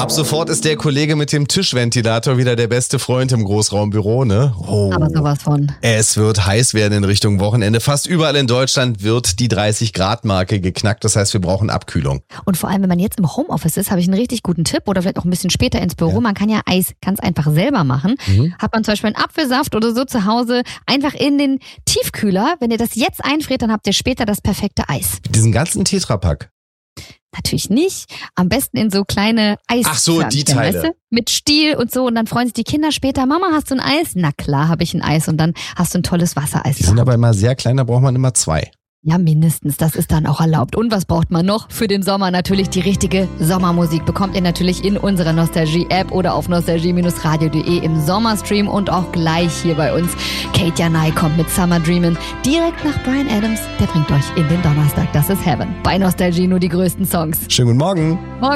Ab sofort ist der Kollege mit dem Tischventilator wieder der beste Freund im Großraumbüro, ne? Oh. Aber sowas von. Es wird heiß werden in Richtung Wochenende. Fast überall in Deutschland wird die 30-Grad-Marke geknackt. Das heißt, wir brauchen Abkühlung. Und vor allem, wenn man jetzt im Homeoffice ist, habe ich einen richtig guten Tipp oder vielleicht auch ein bisschen später ins Büro. Ja. Man kann ja Eis ganz einfach selber machen. Hat man zum Beispiel einen Apfelsaft oder so zu Hause, einfach in den Tiefkühler. Wenn ihr das jetzt einfriert, dann habt ihr später das perfekte Eis. Diesen ganzen Tetrapack. Natürlich nicht. Am besten in so kleine Eis. Ach so, die Teile. Weißt du? Mit Stiel und so. Und dann freuen sich die Kinder später. Mama, hast du ein Eis? Na klar, habe ich ein Eis. Und dann hast du ein tolles Wassereis. Die sind aber immer sehr klein, da braucht man immer 2. Ja, mindestens. Das ist dann auch erlaubt. Und was braucht man noch? Für den Sommer natürlich die richtige Sommermusik. Bekommt ihr natürlich in unserer Nostalgie-App oder auf nostalgie-radio.de im Sommerstream und auch gleich hier bei uns. Kate Janai kommt mit Summer Dreamin' direkt nach Bryan Adams. Der bringt euch in den Donnerstag. Das ist Heaven. Bei Nostalgie nur die größten Songs. Schönen guten Morgen. Morgen.